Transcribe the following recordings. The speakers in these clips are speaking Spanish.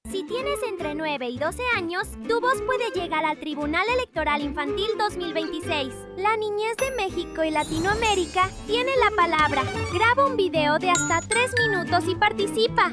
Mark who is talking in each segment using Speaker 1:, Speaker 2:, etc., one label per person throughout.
Speaker 1: Si tienes entre 9 y 12 años, tu voz puede llegar al Tribunal Electoral Infantil 2026. La niñez de México y Latinoamérica tiene la palabra. Graba un video de hasta 3 minutos y participa.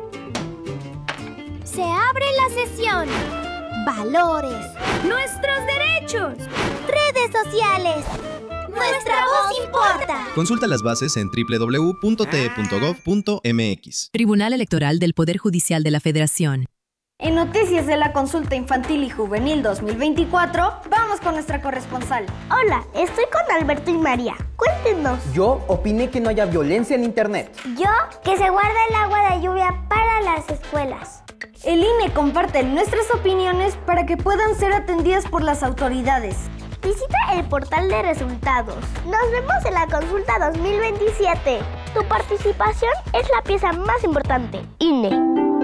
Speaker 1: Se abre la sesión. Valores. Nuestros derechos. Redes sociales. ¡Nuestra voz importa!
Speaker 2: Consulta las bases en www.te.gov.mx.
Speaker 3: Tribunal Electoral del Poder Judicial de la Federación.
Speaker 4: En noticias de la Consulta Infantil y Juvenil 2024, vamos con nuestra corresponsal.
Speaker 5: Hola, estoy con Alberto y María. Cuéntenos.
Speaker 6: Yo opiné que no haya violencia en internet.
Speaker 5: Yo, que se guarda el agua de lluvia para las escuelas.
Speaker 4: El INE comparte nuestras opiniones para que puedan ser atendidas por las autoridades.
Speaker 5: Visita el portal de resultados. Nos vemos en la consulta 2027. Tu participación es la pieza más importante. INE.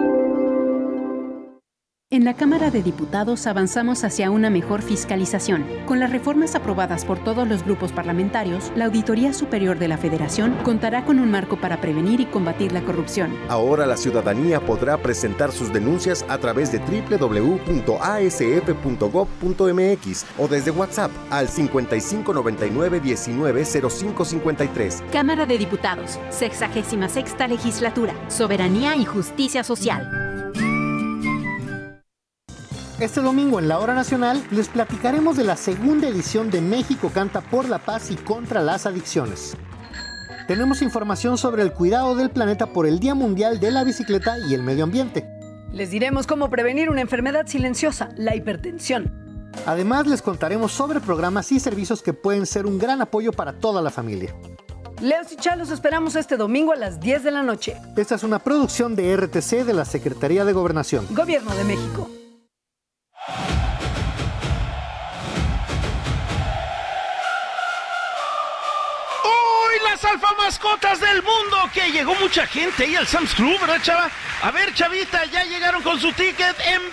Speaker 7: En la Cámara de Diputados avanzamos hacia una mejor fiscalización. Con las reformas aprobadas por todos los grupos parlamentarios, la Auditoría Superior de la Federación contará con un marco para prevenir y combatir la corrupción.
Speaker 8: Ahora la ciudadanía podrá presentar sus denuncias a través de www.asf.gov.mx o desde WhatsApp al 5599-190553.
Speaker 7: Cámara de Diputados, 66ª Legislatura, Soberanía y Justicia Social.
Speaker 9: Este domingo en la Hora Nacional les platicaremos de la segunda edición de México Canta por la Paz y contra las Adicciones. Tenemos información sobre el cuidado del planeta por el Día Mundial de la Bicicleta y el Medio Ambiente.
Speaker 10: Les diremos cómo prevenir una enfermedad silenciosa, la hipertensión.
Speaker 9: Además les contaremos sobre programas y servicios que pueden ser un gran apoyo para toda la familia.
Speaker 10: Leos y Chá los esperamos este domingo a las 10 de la noche.
Speaker 9: Esta es una producción de RTC de la Secretaría de Gobernación.
Speaker 10: Gobierno de México.
Speaker 11: Las alfamascotas del mundo, que llegó mucha gente ahí al Sam's Club, ¿verdad, chava? A ver, chavita, ya llegaron con su ticket.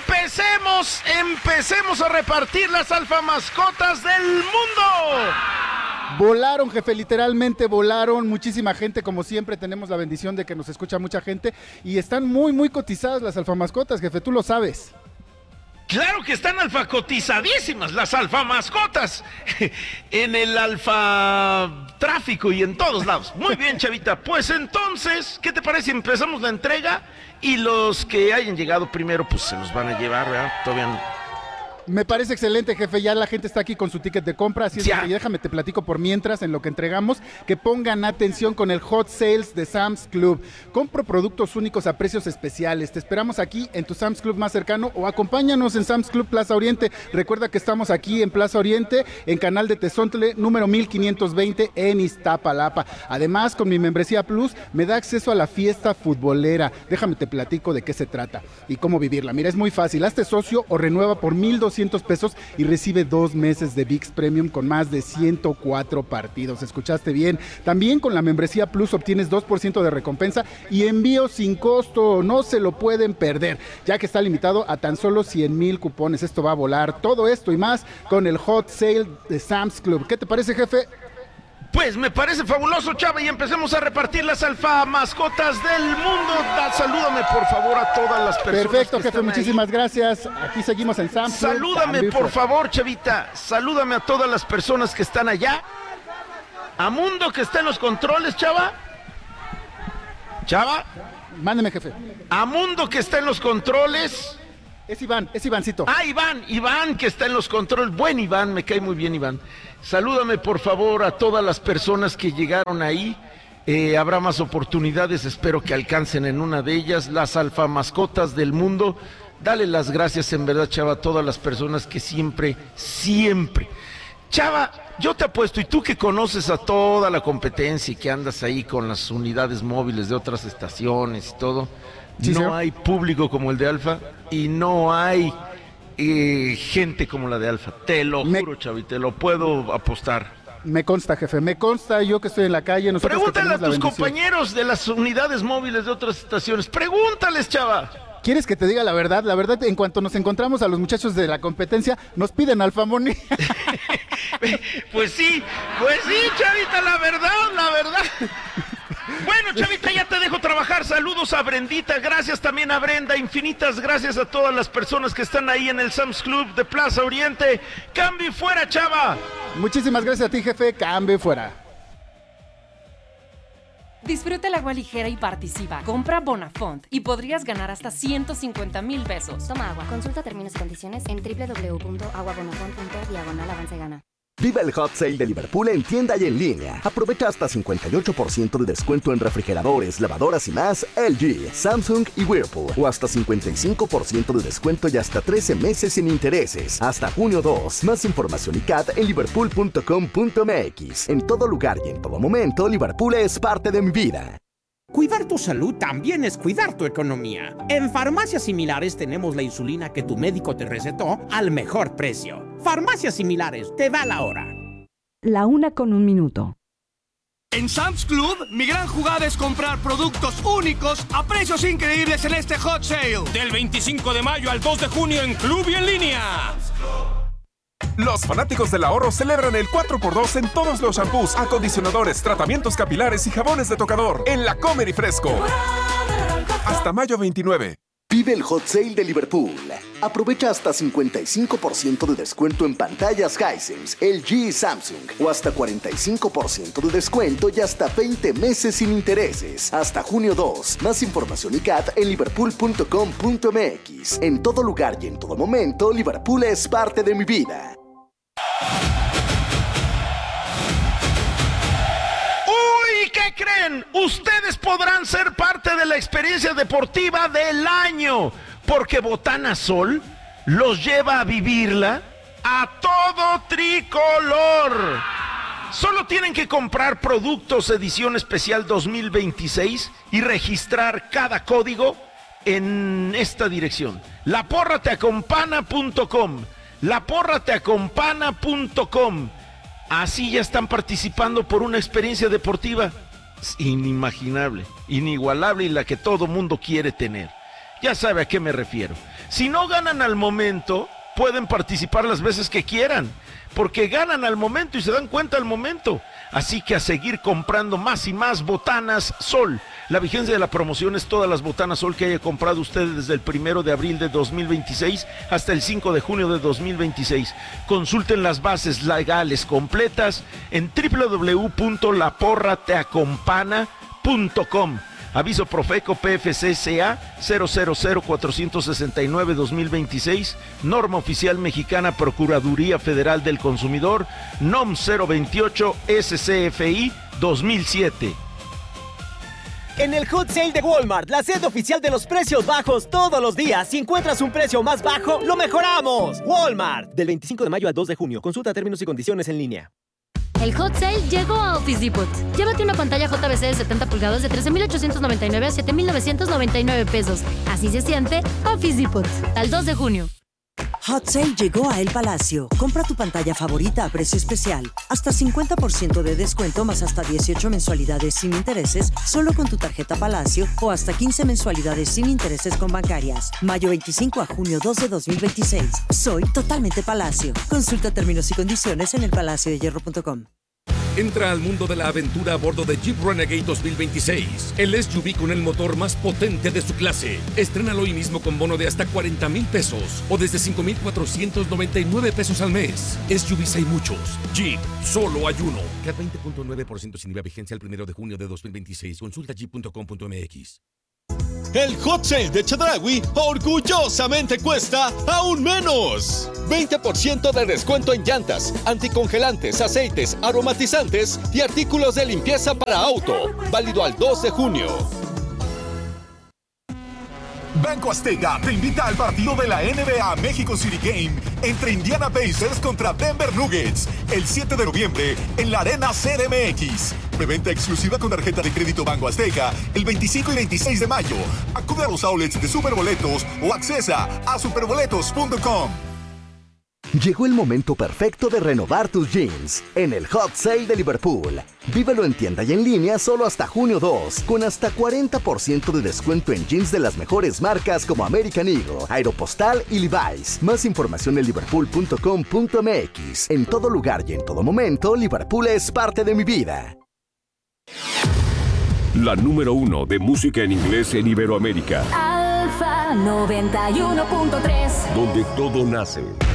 Speaker 11: Empecemos a repartir las alfamascotas del mundo.
Speaker 12: Volaron, jefe, literalmente volaron. Muchísima gente, como siempre, tenemos la bendición de que nos escucha mucha gente y están muy cotizadas las alfamascotas, jefe, tú lo sabes.
Speaker 11: Claro que están alfacotizadísimas las alfamascotas en el alfa tráfico y en todos lados. Muy bien, chavita. Pues entonces, ¿qué te parece? Empezamos la entrega y los que hayan llegado primero, pues se los van a llevar, ¿verdad? Todavía no.
Speaker 12: Me parece excelente, jefe, ya la gente está aquí con su ticket de compra, así es que déjame te platico por mientras en lo que entregamos, que pongan atención con el Hot Sales de Sam's Club. Compro productos únicos a precios especiales. Te esperamos aquí en tu Sam's Club más cercano o acompáñanos en Sam's Club Plaza Oriente. Recuerda que estamos aquí en Plaza Oriente, en Canal de Tezontle, número 1520 en Iztapalapa. Además, con mi membresía Plus, me da acceso a la fiesta futbolera. Déjame te platico de qué se trata y cómo vivirla. Mira, es muy fácil. Hazte socio o renueva por 1,200 pesos y recibe 2 meses de ViX Premium con más de 104 partidos. ¿Escuchaste bien? También con la membresía Plus obtienes 2% de recompensa y envío sin costo. No se lo pueden perder, ya que está limitado a tan solo 100,000 cupones. Esto va a volar. Todo esto y más con el Hot Sale de Sam's Club. ¿Qué te parece, jefe?
Speaker 11: Pues me parece fabuloso, chava, y empecemos a repartir las alfamascotas del mundo. Salúdame, por favor, a todas las personas.
Speaker 12: Perfecto,
Speaker 11: que
Speaker 12: jefe,
Speaker 11: están
Speaker 12: muchísimas
Speaker 11: ahí.
Speaker 12: Gracias. Aquí seguimos en Sam's Club.
Speaker 11: Salúdame, por favor, chavita. Salúdame a todas las personas que están allá. A Mundo, que está en los controles, chava. Chava.
Speaker 12: Mándeme, jefe.
Speaker 11: A Mundo, que está en los controles.
Speaker 12: Es Ivancito.
Speaker 11: Ah, Iván, que está en los controles. Buen Iván, me cae muy bien, Iván. Salúdame, por favor, a todas las personas que llegaron ahí. Habrá más oportunidades, espero que alcancen en una de ellas. Las alfamascotas del mundo. Dale las gracias, en verdad, chava, a todas las personas que siempre. Chava, yo te apuesto, y tú que conoces a toda la competencia y que andas ahí con las unidades móviles de otras estaciones y todo, sí, no hay público como el de Alfa y no hay gente como la de Alfa. Te lo juro, Chavi, te lo puedo apostar.
Speaker 12: Me consta, jefe, me consta, yo que estoy en la calle.
Speaker 11: Pregúntale a tus compañeros de las unidades móviles de otras estaciones. Pregúntales, chava.
Speaker 12: ¿Quieres que te diga la verdad? La verdad, en cuanto nos encontramos a los muchachos de la competencia, nos piden alfamonía.
Speaker 11: Pues sí, chavita, la verdad. Bueno, Chavita, ya te dejo trabajar. Saludos a Brendita, gracias también a Brenda. Infinitas gracias a todas las personas que están ahí en el Sam's Club de Plaza Oriente. Cambio y fuera, Chava.
Speaker 12: Muchísimas gracias a ti, jefe. Cambio y fuera.
Speaker 2: Disfruta el agua ligera y participa. Compra Bonafont y podrías ganar hasta 150,000 pesos.
Speaker 13: Toma agua. Consulta términos y condiciones en www.aguabonafont.diagonal-avance-gana.
Speaker 14: Viva el Hot Sale de Liverpool en tienda y en línea. Aprovecha hasta 58% de descuento en refrigeradores, lavadoras y más LG, Samsung y Whirlpool. O hasta 55% de descuento y hasta 13 meses sin intereses. Hasta junio 2. Más información y CAT en liverpool.com.mx. En todo lugar y en todo momento, Liverpool es parte de mi vida.
Speaker 15: Cuidar tu salud también es cuidar tu economía. En Farmacias Similares tenemos la insulina que tu médico te recetó al mejor precio. Farmacias Similares, te da la hora.
Speaker 16: 1:01.
Speaker 17: En Sam's Club, mi gran jugada es comprar productos únicos a precios increíbles en este Hot Sale. Del 25 de mayo al 2 de junio en Club y en línea.
Speaker 18: Los fanáticos del ahorro celebran el 4x2 en todos los shampoos, acondicionadores, tratamientos capilares y jabones de tocador en La Comer y Fresco. Hasta mayo 29.
Speaker 14: Vive el Hot Sale de Liverpool. Aprovecha hasta 55% de descuento en pantallas Hisense, LG y Samsung. O hasta 45% de descuento y hasta 20 meses sin intereses. Hasta junio 2. Más información y CAT en liverpool.com.mx. En todo lugar y en todo momento, Liverpool es parte de mi vida.
Speaker 11: ¿Qué creen? Ustedes podrán ser parte de la experiencia deportiva del año, porque Botana Sol los lleva a vivirla a todo tricolor. Solo tienen que comprar productos edición especial 2026 y registrar cada código en esta dirección: laporrateacompana.com, laporrateacompana.com. Así ya están participando por una experiencia deportiva inimaginable, inigualable y la que todo mundo quiere tener. Ya sabe a qué me refiero. Si no ganan al momento, pueden participar las veces que quieran, porque ganan al momento y se dan cuenta al momento. Así que a seguir comprando más y más Botanas Sol. La vigencia de la promoción es todas las Botanas Sol que haya comprado usted desde el 1 de abril de 2026 hasta el 5 de junio de 2026. Consulten las bases legales completas en www.laporrateacompana.com. Aviso Profeco PFCCA 000-469-2026, norma oficial mexicana Procuraduría Federal del Consumidor, NOM 028 SCFI 2007.
Speaker 19: En el Hot Sale de Walmart, la sede oficial de los precios bajos todos los días. Si encuentras un precio más bajo, ¡lo mejoramos! Walmart. Del 25 de mayo al 2 de junio. Consulta términos y condiciones en línea.
Speaker 20: El Hot Sale llegó a Office Depot. Llévate una pantalla JVC de 70 pulgadas de 13,899 a 7,999 pesos. Así se siente Office Depot. Al 2 de junio.
Speaker 21: Hot Sale llegó a El Palacio. Compra tu pantalla favorita a precio especial. Hasta 50% de descuento más hasta 18 mensualidades sin intereses solo con tu tarjeta Palacio o hasta 15 mensualidades sin intereses con bancarias. Mayo 25 a junio 2 de 2026. Soy totalmente Palacio. Consulta términos y condiciones en elpalaciodehierro.com.
Speaker 22: Entra al mundo de la aventura a bordo de Jeep Renegade 2026, el SUV con el motor más potente de su clase. Estrénalo hoy mismo con bono de hasta 40,000 pesos o desde 5,499 pesos al mes. SUVs hay muchos, Jeep solo hay uno. CAT 20.9% sin IVA, vigencia el 1 de junio de 2026. Consulta jeep.com.mx.
Speaker 23: El Hot Sale de Chedraui orgullosamente cuesta aún menos. 20% de descuento en llantas, anticongelantes, aceites, aromatizantes y artículos de limpieza para auto. Válido al 2 de junio.
Speaker 24: Banco Azteca te invita al partido de la NBA México City Game entre Indiana Pacers contra Denver Nuggets el 7 de noviembre en la Arena CDMX. Preventa exclusiva con tarjeta de crédito Banco Azteca el 25 y 26 de mayo. Acude a los outlets de Superboletos o accesa a superboletos.com.
Speaker 14: Llegó el momento perfecto de renovar tus jeans en el Hot Sale de Liverpool. Vívelo en tienda y en línea solo hasta junio 2, con hasta 40% de descuento en jeans de las mejores marcas como American Eagle, Aeropostale y Levi's. Más información en liverpool.com.mx. En todo lugar y en todo momento, Liverpool es parte de mi vida.
Speaker 1: la número 1 de música en inglés en Iberoamérica.
Speaker 3: Alfa 91.3,
Speaker 1: donde todo nace.